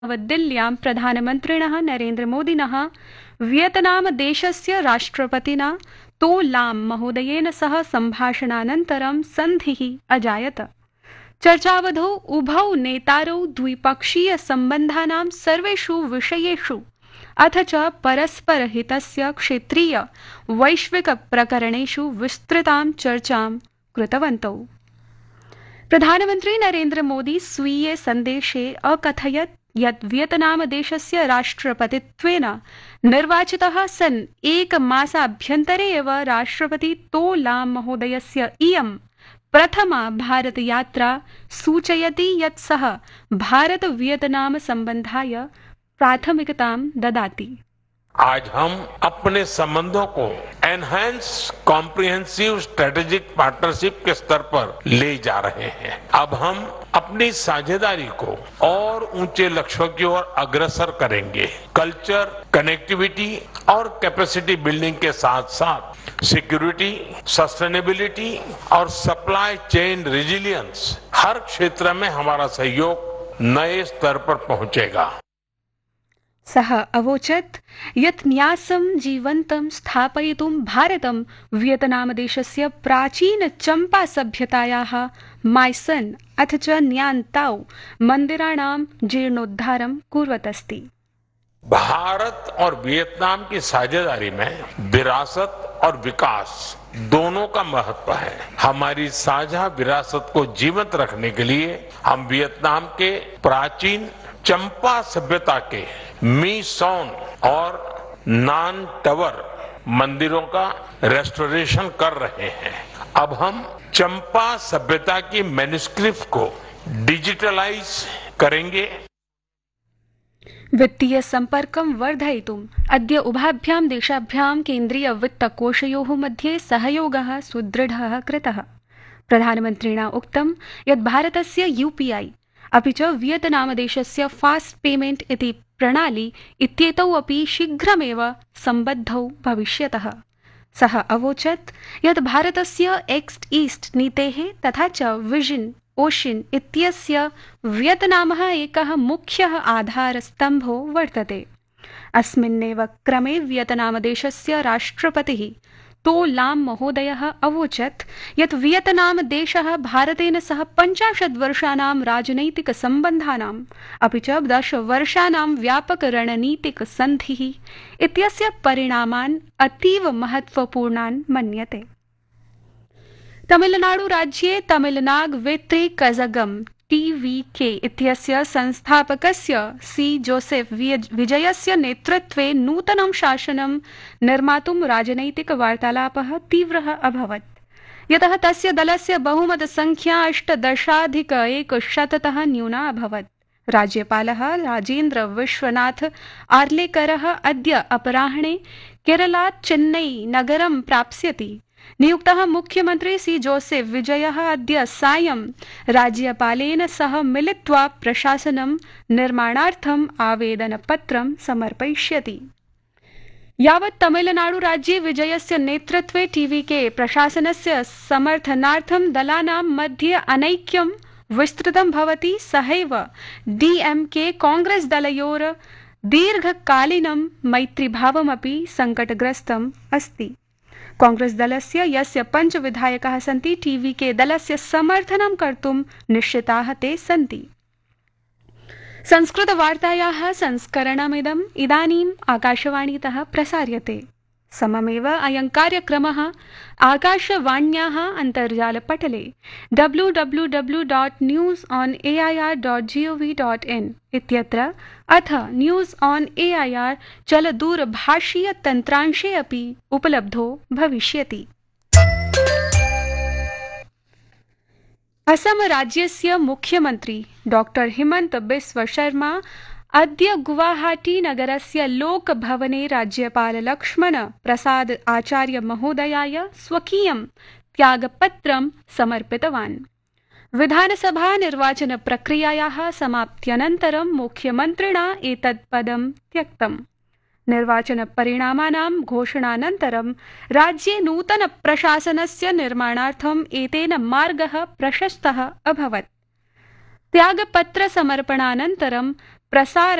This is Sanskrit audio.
नवदिल्ल्यां प्रधानमन्त्रिणः नरेन्द्रमोदिनः वियतनामदेशस्य राष्ट्रपतिना तो लाम महोदयेन सह सम्भाषणानन्तरं सन्धिः अजायत। चर्चावधौ उभौ नेतारौ द्विपक्षीय सम्बन्धानां सर्वेषु विषयेषु अथ च परस्परहितस्य क्षेत्रीय वैश्विक प्रकरणेषु विस्तृतां चर्चां कृतवन्तौ। प्रधानमन्त्री नरेन्द्र मोदी स्वीये सन्देशे अकथयत् यत् वियतनामदेशस्य राष्ट्रपतित्वेन निर्वाचितः सन् एकमासाभ्यन्तरे एव राष्ट्रपति तो लाम महोदयस्य इयं प्रथमा भारतयात्रा सूचयति यत् सः भारत-वियतनाम सम्बन्धाय प्राथमिकतां ददाति। आज हम अपने संबंधों को एनहांस कॉम्प्रिहेंसिव स्ट्रेटेजिक पार्टनरशिप के स्तर पर ले जा रहे हैं। अब हम अपनी साझेदारी को और ऊंचे लक्ष्यों की ओर अग्रसर करेंगे। कल्चर, कनेक्टिविटी और कैपेसिटी बिल्डिंग के साथ साथ सिक्योरिटी, सस्टेनेबिलिटी और सप्लाई चेन रेजिलियंस हर क्षेत्र में हमारा सहयोग नए स्तर पर पहुंचेगा। सः अवोचत् यत् न्यासं जीवन्तं स्थापयितुं भारतं वियतनामदेशस्य प्राचीन चम्पा सभ्यतायाः माय्सन् अथ च न्यान् ताव् मन्दिराणां जीर्णोद्धारं कुर्वत् अस्ति। भारत और वियतनाम की साझेदारी में विरासत और विकास दोनों का महत्व है। हमारी साझा विरासत को जीवंत रखने के लिए हम वियतनाम के प्राचीन चंपा सभ्यता के मी सॉन और नान टवर मंदिरों का रेस्टोरेशन कर रहे हैं। अब हम चंपा सभ्यता की मैन्युस्क्रिप्ट को डिजिटलाइज करेंगे। वित्तीय सम्पर्कं वर्धयितुम् अद्य उभाभ्यां देशाभ्यां केन्द्रीय वित्तकोषयोः मध्ये सहयोगः सुदृढः कृतः। प्रधानमन्त्रिणा उक्तं यत् भारतस्य UPI अपि च वियतनामदेशस्य फास्ट पेमेंट इति प्रणाली इत्येतौ अपि शीघ्रमेव सम्बद्धौ भविष्यतः। सः अवोचत् यत् भारतस्य एक्ट ईस्ट नीतेः तथा च विजन ओशन इत्यस्य वियतनामः एकः मुख्यः आधारस्तम्भो वर्तते। अस्मिन्नेव क्रमे वियतनामदेशस्य राष्ट्रपतिः तो लाम महोदयः अवोचत् यत् वियतनामदेशः भारतेन सह 50 वर्षाणां राजनैतिक सम्बन्धानाम् अपि च 10 वर्षाणां व्यापक रणनीतिक सन्धिः इत्यस्य परिणामान् अतीव महत्वपूर्णान् मन्यते। तमिलनाडु राज्ये तमिलनाग वेत्रे कज़गम TVK इत्यस्य संस्थापकस्य सी जोसेफ विजयस्य नेतृत्वे नूतनं शासनं निर्मातुं राजनैतिक वार्तालापः तीव्रः अभवत्, यतः तस्य दलस्य बहुमतसंख्या 18,100 न्यूना अभवत्। राज्यपालः राजेन्द्र विश्वनाथ आर्लेकरः अद्य अपराह्णे केरलात् चेन्नई नगरं प्राप्स्यति। नियुक्तः मुख्यमन्त्री सी जोसेफ विजयः अद्य सायं राज्यपालेन सह मिलित्वा प्रशासनं निर्माणार्थम् आवेदनपत्रं समर्पयिष्यति। यावत् तमिलनाडु राज्ये विजयस्य नेतृत्वे TVK प्रशासनस्य समर्थनार्थं दलानां मध्ये अनैक्यं विस्तृतं भवति, सहैव DMK कांग्रेस दलयोर दीर्घकालीनं मैत्रीभावमपि संकटग्रस्तम् अस्ति। कांग्रेस दलस्य यस्य 5 विधायकाः सन्ति TVK दलस्य समर्थनं कर्तुं निश्चिताः ते सन्ति। संस्कृतवार्तायाः संस्करणमिदम् इदानीम् आकाशवाणीतः प्रसार्यते। सममेव अयं कार्यक्रमः आकाशवाण्याः अन्तर्जालपटले www.newsonair.gov.in इत्यत्र अथ न्यूज़ ऑन AIR चलदूरभाषीय तन्त्रांशे अपि उपलब्धो भविष्यति। असम राज्यस्य मुख्यमन्त्री डॉक्टर हिमंत बिस्व शर्मा अद्य गुवाहाटी नगरस्य लोकभवने राज्यपाल लक्ष्मण प्रसाद आचार्य महोदयाय स्वकीयं त्यागपत्रं समर्पितवान्। विधानसभा निर्वाचन प्रक्रियायाः समाप्त्यनन्तरं मुख्यमन्त्रिणा एतत् पदं त्यक्तम्। निर्वाचन परिणामानां घोषणानन्तरं राज्ये नूतन प्रशासनस्य निर्माणार्थम् एतेन मार्गः प्रशस्तः अभवत्। त्यागपत्र समर्पणानन्तरं प्रसार